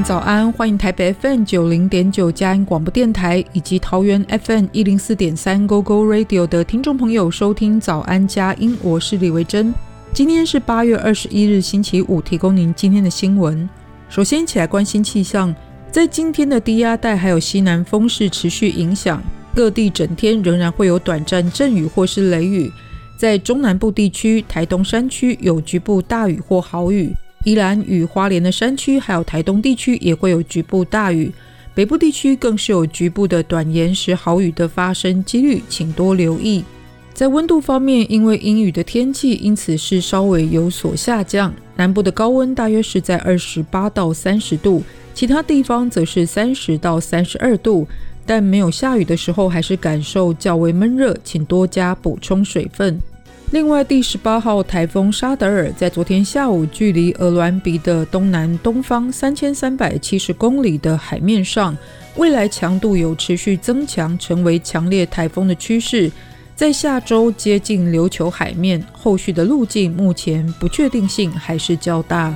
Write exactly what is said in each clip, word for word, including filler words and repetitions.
早安，欢迎台北 F M 九十点九 佳音广播电台以及桃园 F M 一零四点三 Go Go Radio 的听众朋友收听早安佳音，我是李维珍。今天是八月二十一日星期五，提供您今天的新闻。首先一起来关心气象，在今天的低压带还有西南风势持续影响，各地整天仍然会有短暂阵雨或是雷雨，在中南部地区、台东山区有局部大雨或豪雨，宜兰与花莲的山区还有台东地区也会有局部大雨，北部地区更是有局部的短延时豪雨的发生几率，请多留意。在温度方面，因为阴雨的天气，因此是稍微有所下降，南部的高温大约是在二十八到三十度，其他地方则是三十到三十二度，但没有下雨的时候还是感受较为闷热，请多加补充水分。另外，第十八号台风沙德尔在昨天下午距离鹅銮鼻的东南东方三千三百七十公里的海面上，未来强度有持续增强，成为强烈台风的趋势，在下周接近琉球海面，后续的路径目前不确定性还是较大。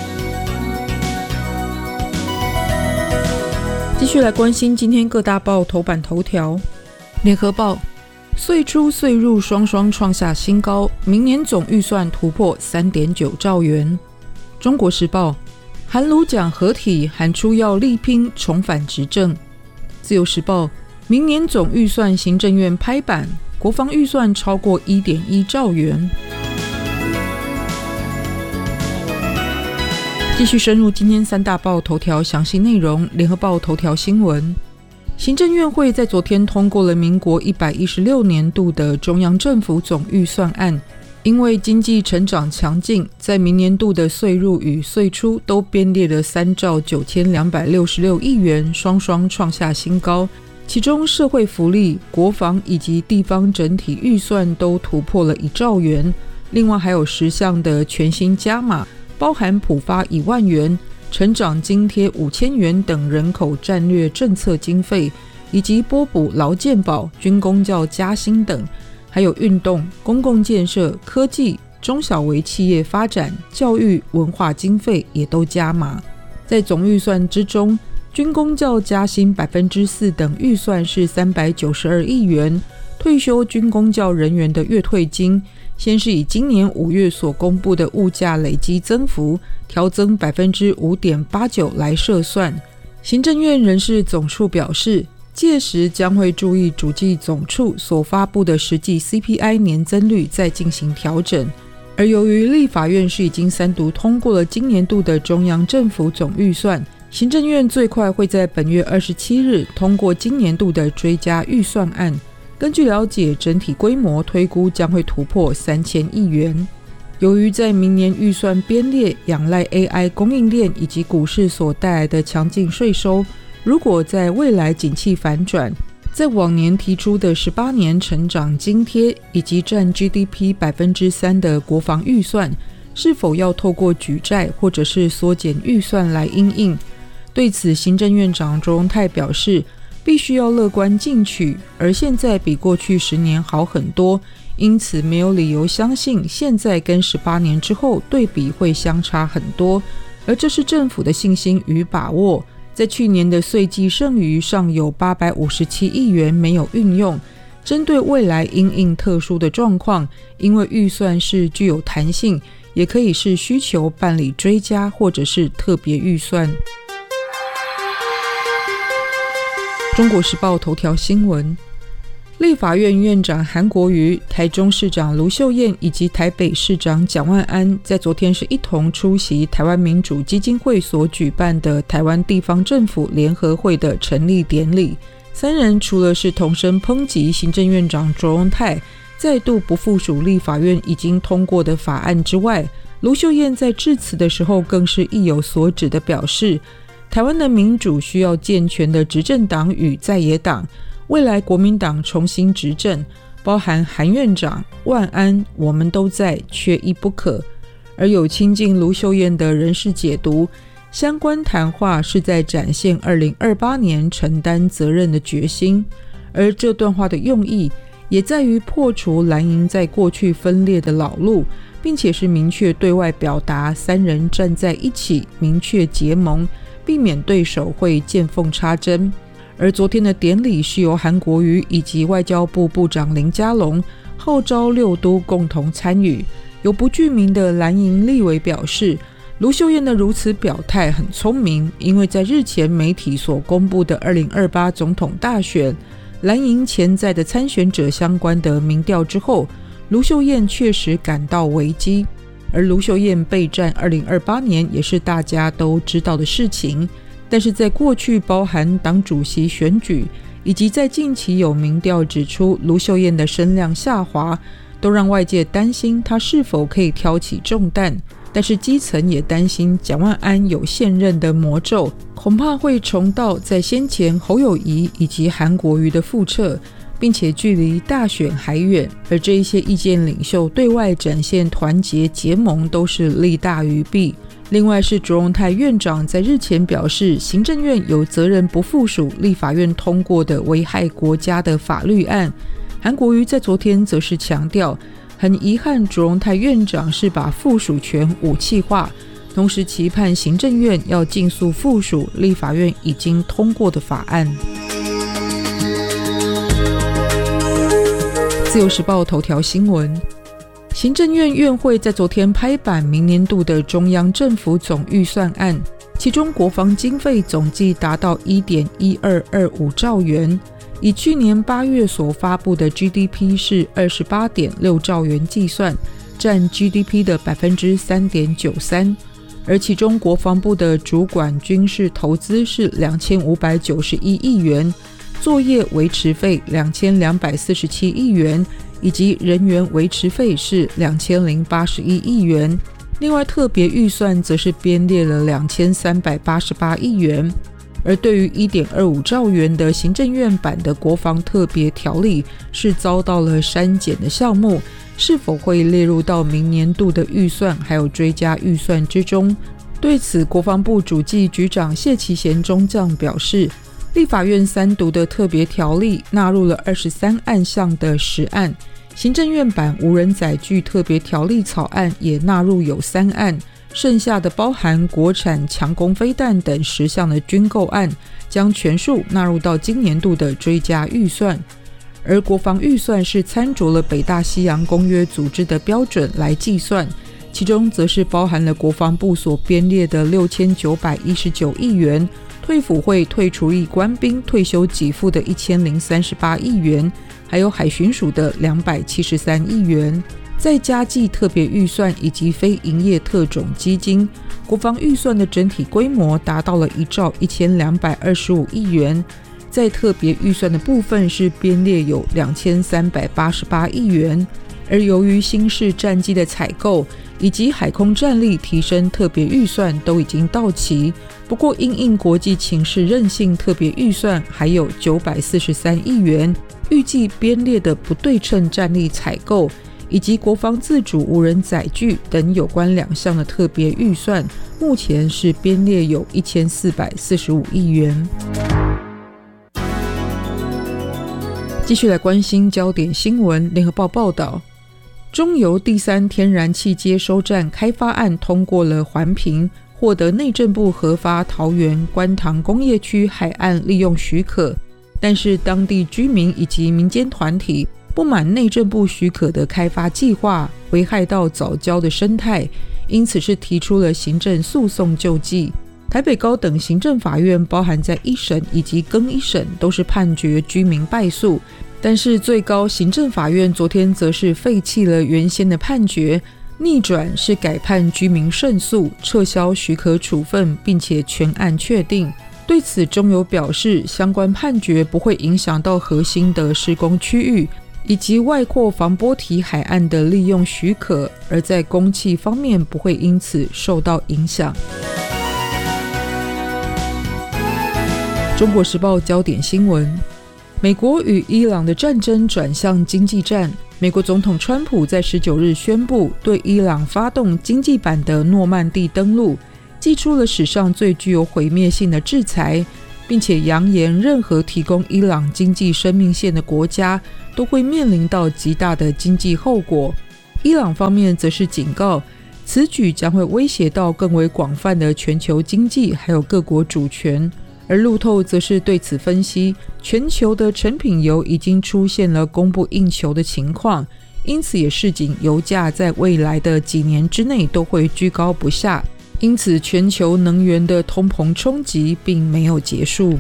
继续来关心今天各大报头版头条。联合报，岁出岁入双双创下新高，明年总预算突破 三点九兆元。中国时报，韩卢蒋合体喊出要力拼重返执政。自由时报，明年总预算行政院拍板，国防预算超过 一点一兆元。继续深入今天三大报头条详细内容。联合报头条新闻，行政院会在昨天通过了民国一百一十六年度的中央政府总预算案，因为经济成长强劲，在明年度的岁入与岁出都编列了三兆九千两百六十六亿元，双双创下新高。其中社会福利、国防以及地方整体预算都突破了一兆元，另外还有十项的全新加码，包含普发一万元、成长津贴五千元等人口战略政策经费，以及拨补劳健保、军公教加薪等，还有运动、公共建设、科技、中小微企业发展、教育、文化经费也都加码。在总预算之中，军公教加薪 百分之四 等预算是三百九十二亿元，退休军公教人员的月退金，先是以今年五月所公布的物价累积增幅调增 百分之五点八九 来设算。行政院人事总处表示，届时将会注意主计总处所发布的实际 C P I 年增率，再进行调整。而由于立法院是已经三读通过了今年度的中央政府总预算，行政院最快会在本月二十七日通过今年度的追加预算案。根据了解，整体规模推估将会突破三千亿元。由于在明年预算编列仰赖 A I 供应链以及股市所带来的强劲税收，如果在未来景气反转，在往年提出的十八年成长津贴以及占 G D P 百分之三 的国防预算，是否要透过举债或者是缩减预算来因应？对此，行政院长周荣泰表示，必须要乐观进取，而现在比过去十年好很多，因此没有理由相信现在跟十八年之后对比会相差很多，而这是政府的信心与把握。在去年的岁季剩余尚有八百五十七亿元没有运用，针对未来因应特殊的状况，因为预算是具有弹性，也可以是需求办理追加或者是特别预算。中国时报头条新闻，立法院院长韩国瑜、台中市长卢秀燕以及台北市长蒋万安在昨天是一同出席台湾民主基金会所举办的台湾地方政府联合会的成立典礼。三人除了是同声抨击行政院长卓荣泰再度不附属立法院已经通过的法案之外，卢秀燕在致辞的时候更是意有所指的表示，台湾的民主需要健全的执政党与在野党，未来国民党重新执政，包含韩院长、万安，我们都在，缺一不可。而有亲近卢秀燕的人士解读，相关谈话是在展现二零二八年承担责任的决心，而这段话的用意也在于破除蓝营在过去分裂的老路，并且是明确对外表达三人站在一起，明确结盟， 避免对手会见缝插针。而昨天的典礼是由韩国瑜以及外交部部长林佳龙号召六都共同参与。有不具名的蓝营立委表示，卢秀燕的如此表态很聪明，因为在日前媒体所公布的二零二八总统大选蓝营潜在的参选者相关的民调之后，卢秀燕确实感到危机。而卢秀燕备战二零二八年也是大家都知道的事情，但是在过去包含党主席选举以及在近期有民调指出卢秀燕的声量下滑，都让外界担心她是否可以挑起重担。但是基层也担心蒋万安有现任的魔咒，恐怕会重蹈在先前侯友宜以及韩国瑜的覆辙，并且距离大选还远。而这一些意见领袖对外展现团结结盟都是利大于弊。另外是卓荣泰院长在日前表示，行政院有责任不附属立法院通过的危害国家的法律案。韩国瑜在昨天则是强调，很遗憾卓荣泰院长是把附属权武器化，同时期盼行政院要尽速附属立法院已经通过的法案。自由时报头条新闻，行政院院会在昨天拍板明年度的中央政府总预算案，其中国防经费总计达到 一点一二二五兆元，以去年八月所发布的 G D P 是 二十八点六兆元计算，占 G D P 的 百分之三点九三， 而其中国防部的主管军事投资是两千五百九十一亿元，作业维持费两千两百四十七亿元，以及人员维持费是两千零八十一亿元。另外特别预算则是编列了两千三百八十八亿元。而对于 一点二五兆元的行政院版的国防特别条例是遭到了删减的项目，是否会列入到明年度的预算还有追加预算之中？对此，国防部主计局长谢其贤中将表示，立法院三读的特别条例纳入了二十三案项的十案，行政院版无人载具特别条例草案也纳入有三案，剩下的包含国产强攻飞弹等十项的军购案，将全数纳入到今年度的追加预算。而国防预算是参酌了北大西洋公约组织的标准来计算，其中则是包含了国防部所编列的六千九百一十九亿元，退辅会退除役官兵退休给付的一千零三十八亿元，还有海巡署的两百七十三亿元。再加计特别预算以及非营业特种基金，国防预算的整体规模达到了一兆一千两百二十五亿元。在特别预算的部分是编列有两千三百八十八亿元，而由于新式战机的采购以及海空战力提升特别预算都已经到期，不过因应国际情势韧性特别预算还有九百四十三亿元，预计编列的不对称战力采购以及国防自主无人载具等有关两项的特别预算，目前是编列有一千四百四十五亿元。继续来关心焦点新闻，联合报报道，中油第三天然气接收站开发案通过了环评，获得内政部核发桃园观塘工业区海岸利用许可，但是当地居民以及民间团体不满内政部许可的开发计划，危害到藻礁的生态，因此是提出了行政诉讼救济。台北高等行政法院包含在一审以及更一审都是判决居民败诉，但是最高行政法院昨天则是废弃了原先的判决，逆转是改判居民胜诉，撤销许可处分，并且全案确定。对此，中油表示，相关判决不会影响到核心的施工区域以及外扩防波堤海岸的利用许可，而在供气方面不会因此受到影响。中国时报焦点新闻，美国与伊朗的战争转向经济战。美国总统川普在十九日宣布对伊朗发动经济版的诺曼底登陆，祭出了史上最具有毁灭性的制裁，并且扬言任何提供伊朗经济生命线的国家都会面临到极大的经济后果。伊朗方面则是警告， 此举将会威胁到更为广泛的全球经济还有各国主权。而路透则是对此分析，全球的成品油已经出现了供不应求的情况，因此也示警油价在未来的几年之内都会居高不下，因此全球能源的通膨冲击并没有结束。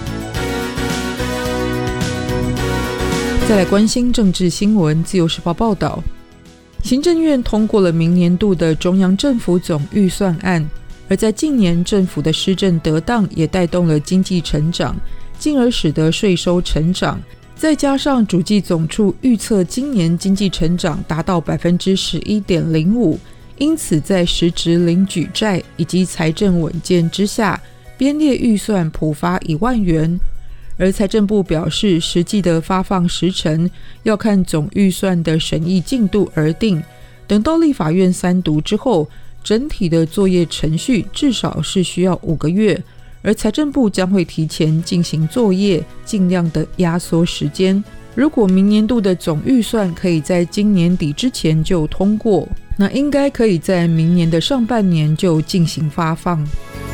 再来关心政治新闻，自由时报报道，行政院通过了明年度的中央政府总预算案，而在近年政府的施政得当也带动了经济成长，进而使得税收成长，再加上主计总处预测今年经济成长达到 百分之十一点零五， 因此在实质零举债以及财政稳健之下，编列预算普发一万元。而财政部表示，实际的发放时程要看总预算的审议进度而定，等到立法院三读之后，整体的作业程序至少是需要五个月，而财政部将会提前进行作业，尽量的压缩时间。如果明年度的总预算可以在今年底之前就通过，那应该可以在明年的上半年就进行发放。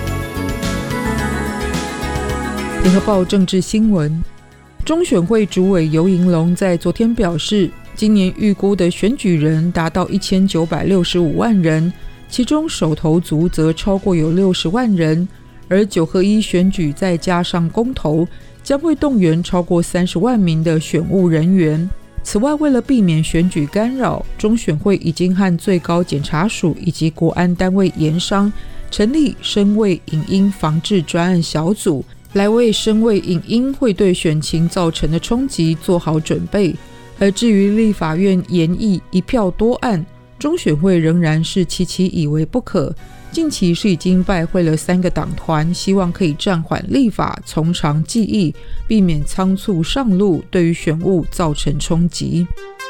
联合报政治新闻，中选会主委游盈隆在昨天表示，今年预估的选举人达到一千九百六十五万人，其中首投族则超过有六十万人，而九合一选举再加上公投，将会动员超过三十万名的选务人员。此外，为了避免选举干扰，中选会已经和最高检察署以及国安单位研商，成立声位影音防治专案小组，来为声位影音会对选情造成的冲击做好准备。而至于立法院研议一票多案，中选会仍然是期期以为不可，近期是已经拜会了三个党团，希望可以暂缓立法，从长计议，避免仓促上路对于选务造成冲击。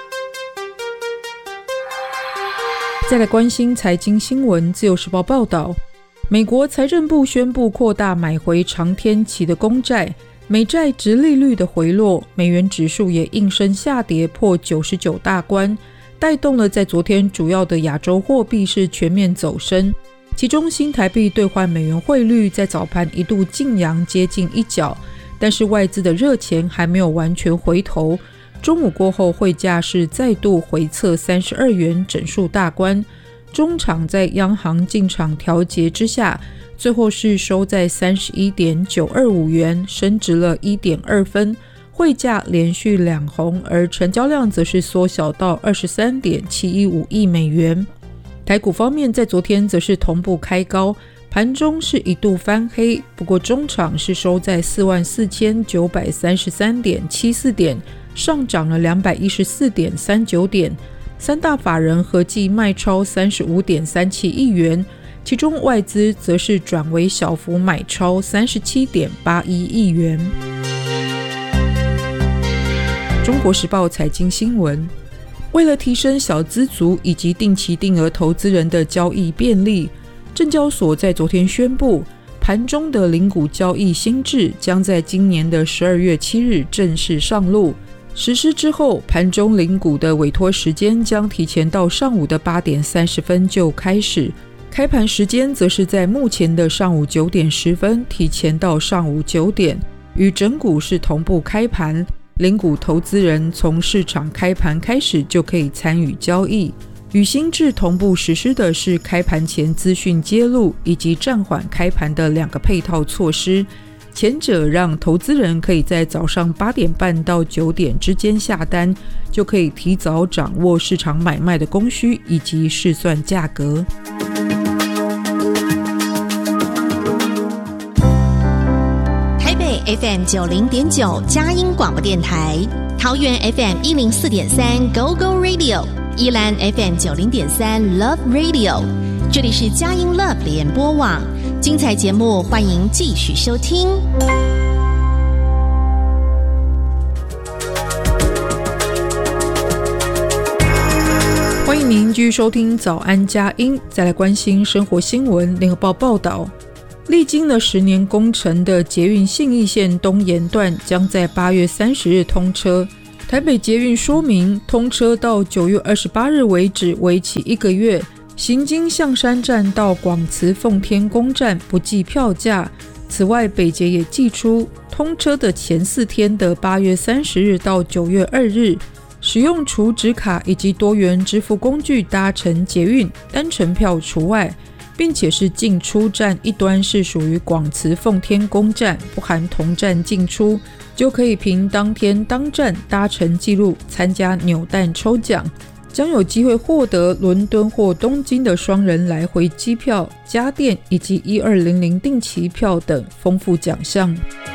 再来关心财经新闻，自由时报报道，美国财政部宣布扩大买回长天期的公债，美债殖利率的回落，美元指数也应声下跌破九十九大关，带动了在昨天主要的亚洲货币是全面走升。其中新台币兑换美元汇率在早盘一度劲扬接近一角，但是外资的热钱还没有完全回头，中午过后汇价是再度回测三十二元整数大关，中场在央行进场调节之下，最后是收在 三十一点九二五元，升值了 一点二分，汇价连续两红，而成交量则是缩小到 二十三点七一五亿美元。台股方面在昨天则是同步开高，盘中是一度翻黑，不过中场是收在 四万四千九百三十三点七四点，上涨了 两百一十四点三九点，三大法人合计卖超 三十五点三七亿元，其中外资则是转为小幅买超 三十七点八一亿元。中国时报财经新闻，为了提升小资族以及定期定额投资人的交易便利，证交所在昨天宣布，盘中的零股交易新制将在今年的十二月七日正式上路。实施之后，盘中零股的委托时间将提前到上午的八点三十分就开始，开盘时间则是在目前的上午九点十分提前到上午九点，与整股是同步开盘。零股投资人从市场开盘开始就可以参与交易。与新制同步实施的是开盘前资讯揭露以及暂缓开盘的两个配套措施，前者让投资人可以在早上八点半到九点之间下单，就可以提早掌握市场买卖的供需以及试算价格。 F M 九零点九佳音广播电台，桃园 F M 一零四点三 Go Go Radio， 宜兰 F M 九零点三 Love Radio， 这里是佳音 Love 联播网，精彩节目欢迎继续收听。 欢迎您继续收听早安佳音，再来关心生活新闻。联合报报道，历经了十年工程的捷运信义线东延段将在八月三十日通车。台北捷运说明，通车到九月二十八日为止，为期一个月， 行经象山站到广慈奉天宫站不计票价。此外，北捷也寄出通车的前四天的八月三十日到九月二日，使用储值卡以及多元支付工具搭乘捷运，单程票除外，并且是进出站一端是属于广慈奉天宫站，不含同站进出，就可以凭当天当站搭乘记录参加扭蛋抽奖，将有机会获得伦敦或东京的双人来回机票、家电以及一二零零定期票等丰富奖项。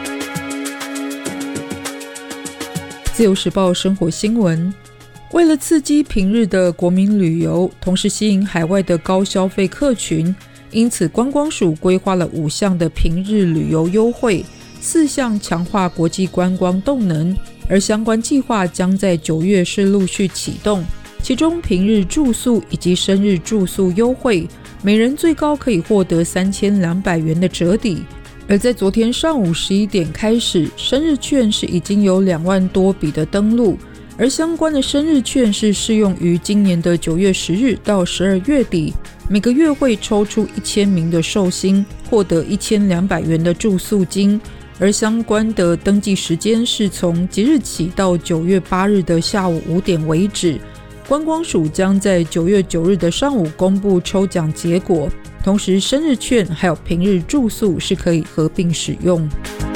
自由时报生活新闻，为了刺激平日的国民旅游，同时吸引海外的高消费客群，因此观光署规划了五项的平日旅游优惠，四项强化国际观光动能，而相关计划将在九月是陆续启动。其中平日住宿以及生日住宿优惠，每人最高可以获得三千两百元的折抵。而在昨天上午十一点开始，生日券是已经有两万多笔的登录，而相关的生日券是适用于今年的九月十日到十二月底，每个月会抽出一千名的寿星，获得一千两百元的住宿金。而相关的登记时间是从即日起到九月八日的下午五点为止。观光署将在九月九日的上午公布抽奖结果，同时生日券还有平日住宿是可以合并使用。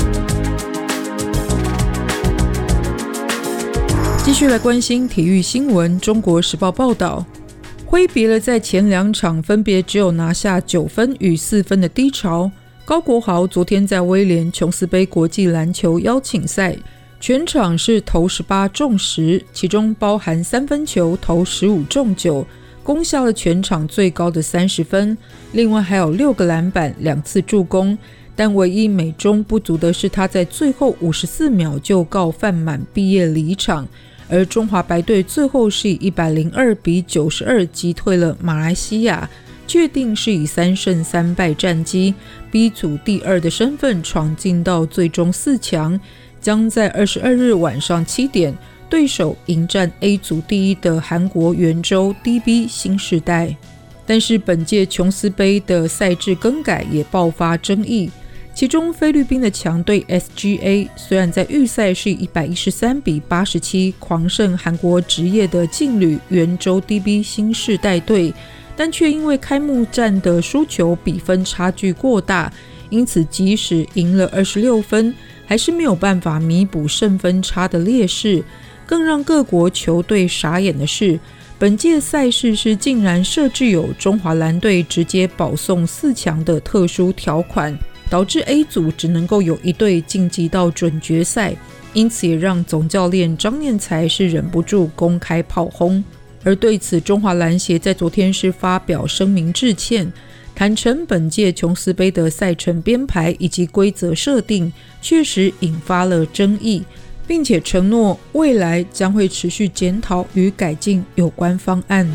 继续来关心体育新闻，中国时报报道，挥别了在前两场分别只有拿下九分与四分的低潮，高国豪昨天在威廉琼斯杯国际篮球邀请赛全场是投十八中十，其中包含三分球投十五中九，攻下了全场最高的三十分，另外还有六个篮板两次助攻，但唯一美中不足的是他在最后五十四秒就告犯满毕业离场，而中华白队最后是以一百零二比九十二击退了马来西亚，确定是以三胜三败战绩 B 组第二的身份闯进到最终四强，将在二十二日晚上七点对手迎战 A 组第一的韩国元州 D B 新世代。但是本届琼斯杯的赛制更改也爆发争议，其中菲律宾的强队 S G A 虽然在预赛是一百一十三比八十七狂胜韩国职业的劲旅元州 D B 新世代队，但却因为开幕战的输球比分差距过大，因此即使赢了二十六分，还是没有办法弥补胜分差的劣势。更让各国球队傻眼的是，本届赛事是竟然设置有中华蓝队直接保送四强的特殊条款，导致 A 组只能够有一队晋级到准决赛，因此也让总教练张念才是忍不住公开炮轰。而对此，中华篮协在昨天是发表声明致歉，坦承本届琼斯杯的赛程编排以及规则设定确实引发了争议，并且承诺未来将会持续检讨与改进有关方案。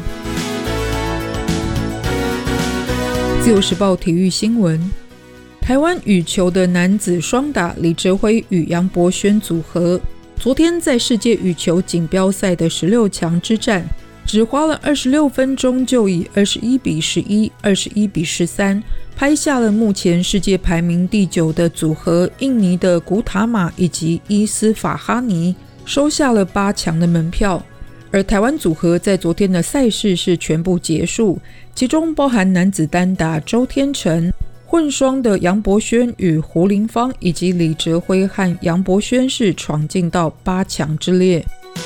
自由时报体育新闻，台湾羽球的男子双打李哲辉与杨博轩组合，昨天在世界羽球锦标赛的十六强之战，只花了二十六分钟就以二十一比十一、二十一比十三拍下了目前世界排名第九的组合印尼的古塔马以及伊斯法哈尼，收下了八强的门票。而台湾组合在昨天的赛事是全部结束，其中包含男子单打周天成、混双的杨博轩与胡林芳以及李哲辉和杨博轩是闯进到八强之列。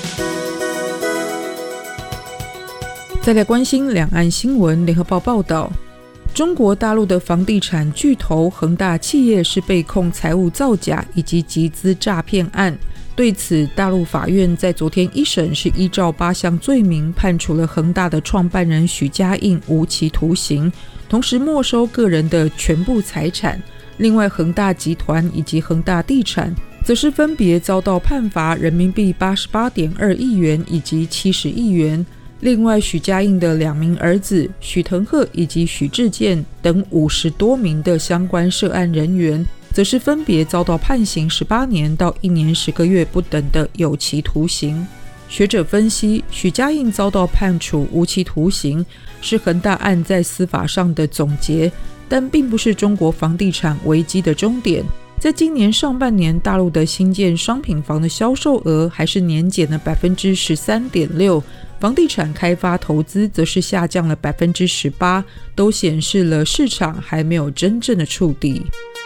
再来关心两岸新闻，联合报报道，中国大陆的房地产巨头恒大企业是被控财务造假以及集资诈骗案。对此，大陆法院在昨天一审是依照八项罪名判处了恒大的创办人许家印无期徒刑，同时没收个人的全部财产。另外，恒大集团以及恒大地产则是分别遭到判罚人民币 八十八点二亿元以及七十亿元。另外，许家印的两名儿子许腾赫以及许志健等五十多名的相关涉案人员，则是分别遭到判刑十八年到一年十个月不等的有期徒刑。 学者分析，许家印遭到判处无期徒刑，是恒大案在司法上的总结，但并不是中国房地产危机的终点。在今年上半年，大陆的新建商品房的销售额还是年减了 百分之十三点六， 房地产开发投资则是下降了 百分之十八， 都显示了市场还没有真正的触底。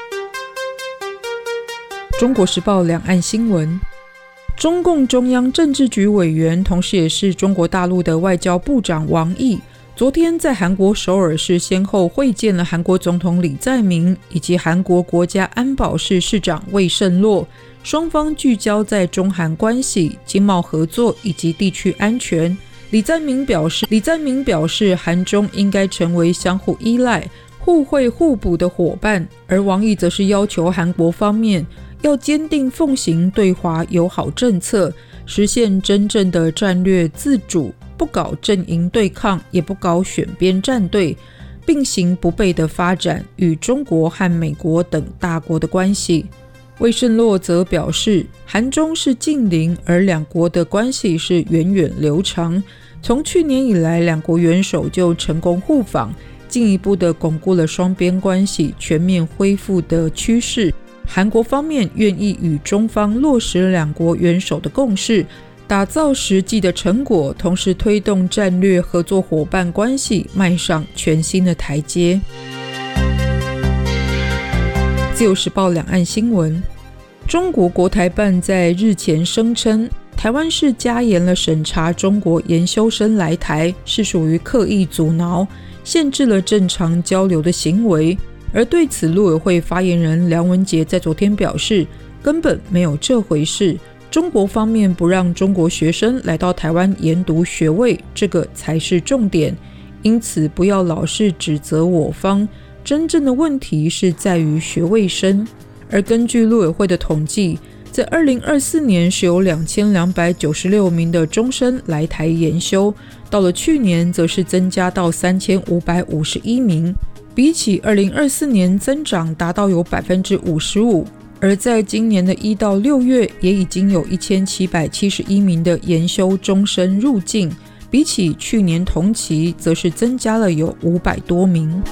中国时报两岸新闻，中共中央政治局委员，同时也是中国大陆的外交部长王毅，昨天在韩国首尔市先后会见了韩国总统李在明以及韩国国家安保室室长魏胜洛，双方聚焦在中韩关系、经贸合作以及地区安全。李在明表示，李在明表示韩中应该成为相互依赖、互惠互补的伙伴，而王毅则是要求韩国方面要坚定奉行对华友好政策，实现真正的战略自主，不搞阵营对抗，也不搞选边站队，并行不悖的发展与中国和美国等大国的关系。魏胜洛则表示，韩中是近邻，而两国的关系是源远流长，从去年以来，两国元首就成功互访，进一步的巩固了双边关系全面恢复的趋势。韩国方面愿意与中方落实两国元首的共识，打造实际的成果，同时推动战略合作伙伴关系迈上全新的台阶。自由时报两岸新闻，中国国台办在日前声称，台湾市加严了审查中国研修生来台，是属于刻意阻挠，限制了正常交流的行为。而对此，陆委会发言人梁文杰在昨天表示，根本没有这回事，中国方面不让中国学生来到台湾研读学位，这个才是重点，因此不要老是指责我方，真正的问题是在于学位生。而根据陆委会的统计，在二零二四年是有两千两百九十六名的中生来台研修，到了去年则是增加到三千五百五十一名，比起二零二四年增长达到有 百分之五十五， 而在今年的一到六月也已经有一千七百七十一名的研修中生入境，比起去年同期则是增加了有五百多名。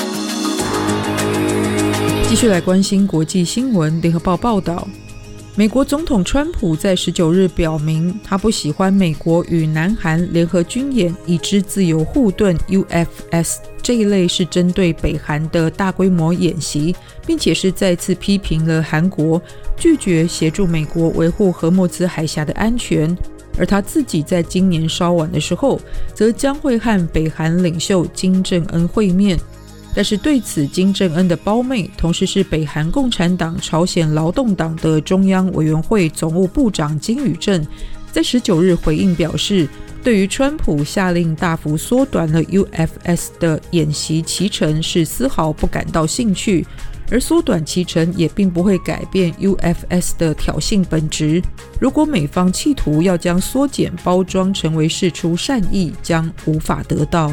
继续来关心国际新闻，联合报报道，美国总统川普在十九日表明，他不喜欢美国与南韩联合军演以之自由护盾 U F S 这一类是针对北韩的大规模演习，并且是再次批评了韩国拒绝协助美国维护荷默兹海峡的安全。而他自己在今年稍晚的时候，则将会和北韩领袖金正恩会面。但是对此，金正恩的胞妹，同时是北韩共产党朝鲜劳动党的中央委员会总务部长金宇正，在十九日回应表示，对于川普下令大幅缩短了 U F S 的演习期程是丝毫不感到兴趣，而缩短期程也并不会改变 U F S 的挑衅本质。如果美方企图要将缩减包装成为释出善意，将无法得到。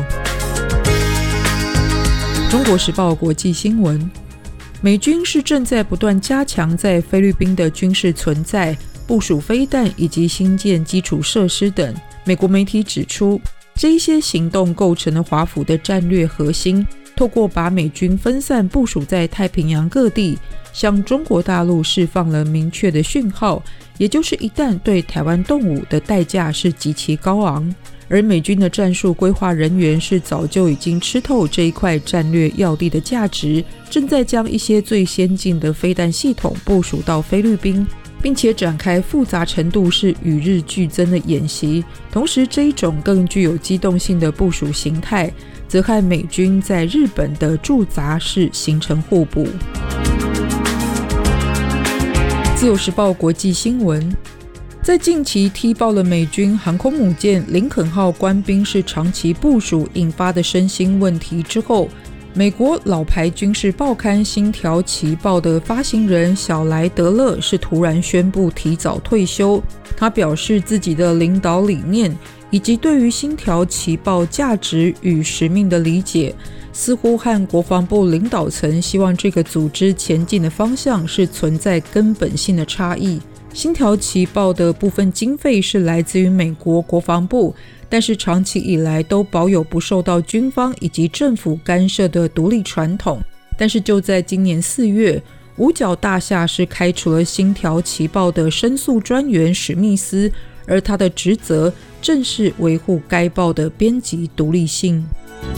中国时报国际新闻，美军是正在不断加强在菲律宾的军事存在，部署飞弹以及新建基础设施等。美国媒体指出，这一些行动构成了华府的战略核心，透过把美军分散部署在太平洋各地，向中国大陆释放了明确的讯号，也就是一旦对台湾动武的代价是极其高昂。而美军的战术规划人员是早就已经吃透这一块战略要地的价值，正在将一些最先进的飞弹系统部署到菲律宾，并且展开复杂程度是与日俱增的演习。同时，这一种更具有机动性的部署形态，则和美军在日本的驻扎是形成互补。自由时报国际新闻，在近期踢爆了美军航空母舰林肯号官兵是长期部署引发的身心问题之后，美国老牌军事报刊《星条旗报》的发行人小莱德勒是突然宣布提早退休。他表示自己的领导理念以及对于《星条旗报》价值与使命的理解，似乎和国防部领导层希望这个组织前进的方向是存在根本性的差异。 星条旗报的部分经费是来自于美国国防部，但是长期以来都保有不受到军方以及政府干涉的独立传统。但是就在今年四月，五角大厦是开除了星条旗报的申诉专员史密斯，而他的职责正是维护该报的编辑独立性。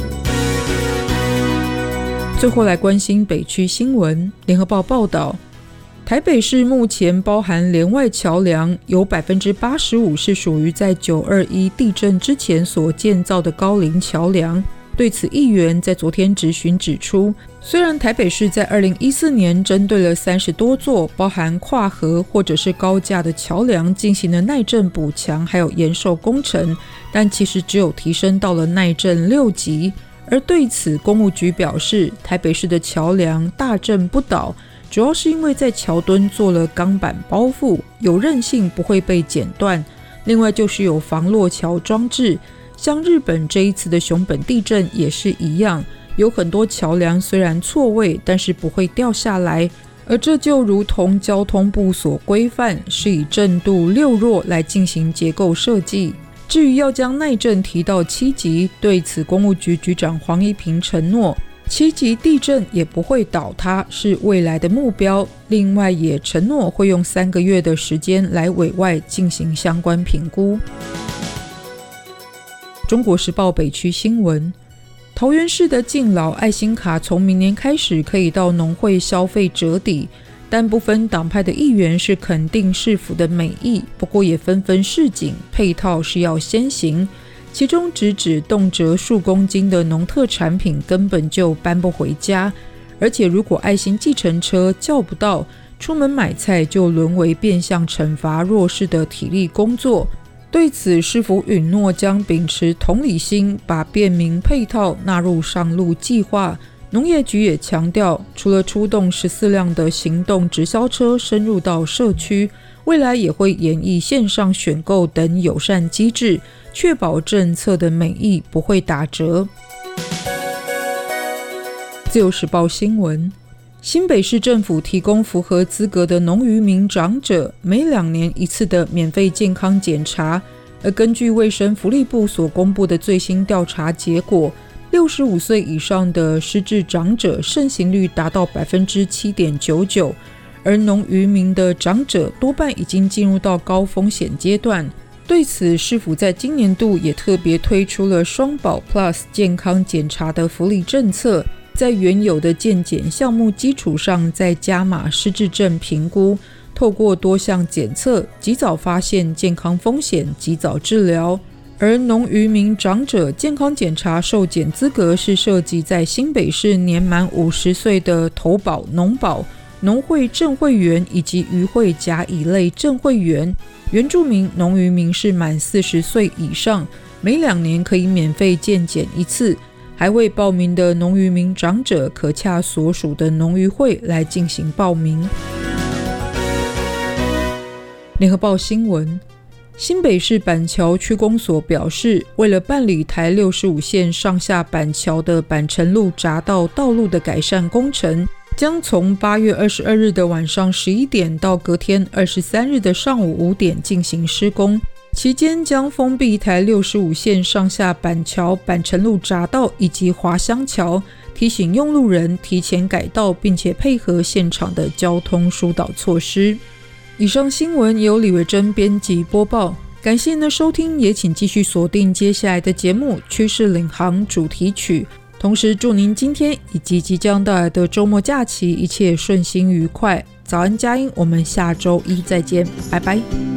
最后来关心北区新闻。联合报报道，台北市目前包含连外桥梁有 百分之八十五 是属于在九二一地震之前所建造的高龄桥梁。对此，议员在昨天质询指出，虽然台北市在二零一四年针对了三十多座包含跨河或者是高架的桥梁进行了耐震补强还有延寿工程，但其实只有提升到了耐震六级。而对此，公务局表示，台北市的桥梁大震不倒，主要是因为在桥墩做了钢板包覆，有韧性，不会被剪断。另外就是有防落桥装置，像日本这一次的熊本地震也是一样，有很多桥梁虽然错位，但是不会掉下来。而这就如同交通部所规范，是以震度六弱来进行结构设计。至于要将耐震提到七级，对此公务局局长黄一平承诺，七级地震也不会倒塌，是未来的目标。另外也承诺会用三个月的时间来委外进行相关评估。中国时报北区新闻，桃园市的敬老爱心卡从明年开始可以到农会消费折抵，但部分党派的议员是肯定市府的美意，不过也纷纷示警，配套是要先行。其中直指动辄数公斤的农特产品根本就搬不回家，而且如果爱心计程车叫不到，出门买菜就沦为变相惩罚弱势的体力工作。对此，市府允诺将秉持同理心，把便民配套纳入上路计划。农业局也强调，除了出动十四辆的行动直销车深入到社区，未来也会研议线上选购等友善机制，确保政策的美意不会打折。自由时报新闻，新北市政府提供符合资格的农渔民长者每两年一次的免费健康检查，而根据卫生福利部所公布的最新调查结果，六十五岁以上的失智长者盛行率达到 百分之七点九九， 而农渔民的长者多半已经进入到高风险阶段。对此，市府在今年度也特别推出了双保 Plus 健康检查的福利政策，在原有的健检项目基础上再加码失智症评估，透过多项检测及早发现健康风险，及早治疗。而农渔民长者健康检查受检资格是涉及在新北市年满五十岁的投保农保、农会正会员以及渔会甲乙类正会员。原住民农渔民是满四十岁以上，每两年可以免费健检一次。还未报名的农渔民长者可洽所属的农渔会来进行报名。联合报新闻，新北市板桥区公所表示，为了办理台六十五线上下板桥的板城路匝道道路的改善工程，将从八月二十二日的晚上十一点到隔天二十三日的上午五点进行施工，期间将封闭台六十五线上下板桥、板城路匝道以及华香桥，提醒用路人提前改道，并且配合现场的交通疏导措施。以上新闻由李维珍编辑播报，感谢您的收听，也请继续锁定接下来的节目《趋势领航》主题曲。同时祝您今天以及即将到来的周末假期一切顺心愉快。早安佳音，我们下周一再见，拜拜。